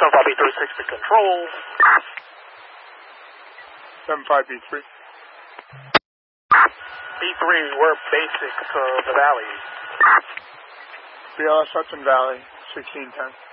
75B36 to control. 75B3. B3, we're basic to the valley. BLS Hudson Valley, 1610.